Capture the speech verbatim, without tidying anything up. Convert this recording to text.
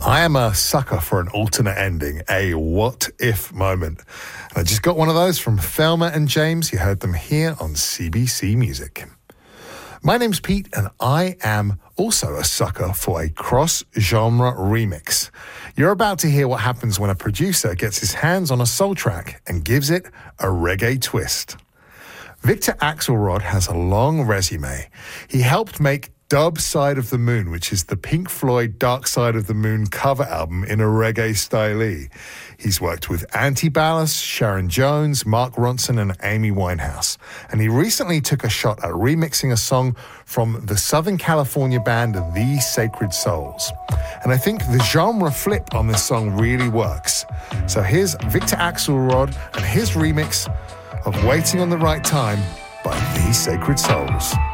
I am a sucker for an alternate ending, a what-if moment. And I just got one of those from Thelma and James. You heard them here on C B C Music. My name's Pete, and I am also a sucker for a cross-genre remix. You're about to hear what happens when a producer gets his hands on a soul track and gives it a reggae twist. Victor Axelrod has a long resume. He helped make Dub Side of the Moon, which is the Pink Floyd Dark Side of the Moon cover album in a reggae style. He's worked with Anti-Ballast, Sharon Jones, Mark Ronson, and Amy Winehouse. And he recently took a shot at remixing a song from the Southern California band The Sacred Souls. And I think the genre flip on this song really works. So here's Victor Axelrod and his remix of Waiting on the Right Time by The Sacred Souls.